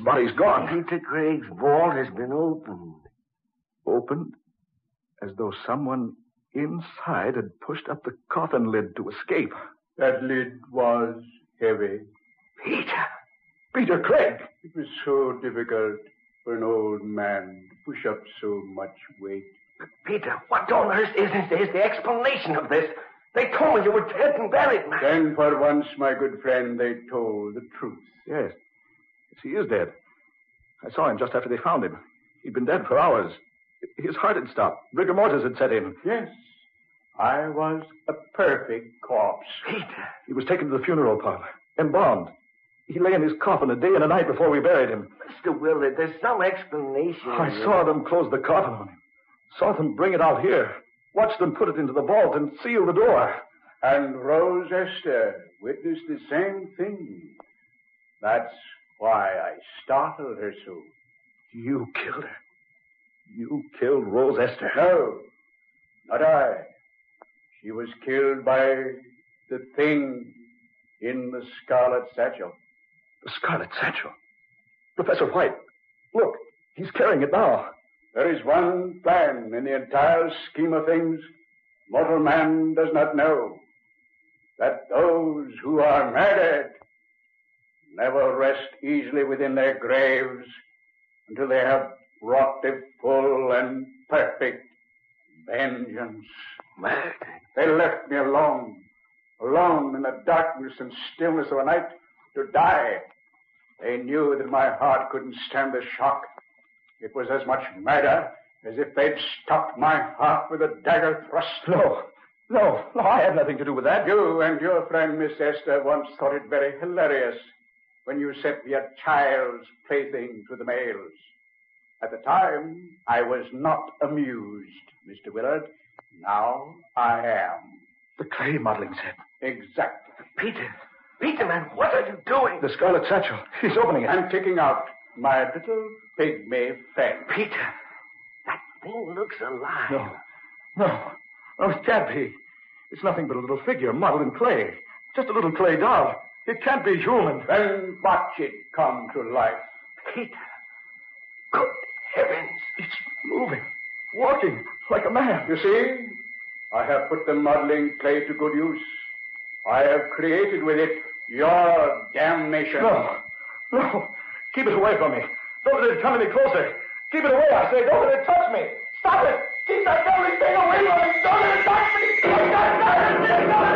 body's gone. Peter Craig's vault has been opened. Opened? As though someone inside had pushed up the coffin lid to escape. That lid was heavy. Peter Craig! It was so difficult for an old man to push up so much weight. But Peter, what on earth is the explanation of this? They told me you were dead and buried, man. Then for once, my good friend, they told the truth. Yes, he is dead. I saw him just after they found him. He'd been dead for hours. His heart had stopped. Rigor mortis had set in. Yes, I was a perfect corpse. Peter. He was taken to the funeral parlor, embalmed. He lay in his coffin a day and a night before we buried him. Mr. Willard, there's some explanation. I saw them close the coffin on him. Saw them bring it out here. Watched them put it into the vault and seal the door. And Rose Esther witnessed the same thing. That's why I startled her so. You killed her. You killed Rose Esther. No, not I. She was killed by the thing in the scarlet satchel. The scarlet satchel? Professor White, look, he's carrying it now. There is one plan in the entire scheme of things mortal man does not know. That those who are murdered never rest easily within their graves until they have wrought a full and perfect vengeance. Murdered? They left me alone in the darkness and stillness of a night to die. They knew that my heart couldn't stand the shock. It was as much murder as if they'd stopped my heart with a dagger thrust. No, I had nothing to do with that. You and your friend, Miss Esther, once thought it very hilarious when you sent me a child's plaything to the mails. At the time, I was not amused, Mr. Willard. Now I am. The clay modeling set. Exactly. Peter, man, what are you doing? The scarlet satchel. He's opening it. I'm taking out my little pygmy friend. Peter, that thing looks alive. No, it can't be. It's nothing but a little figure modeled in clay. Just a little clay doll. It can't be human. Then watch it come to life. Peter, good heavens. It's moving, walking like a man. You see, I have put the modeling clay to good use. I have created with it your damnation. No. Keep it away from me. Don't let it come any closer. Keep it away, I say. Don't let it touch me. Stop it. Keep that devilish thing away from me. Don't let it touch me.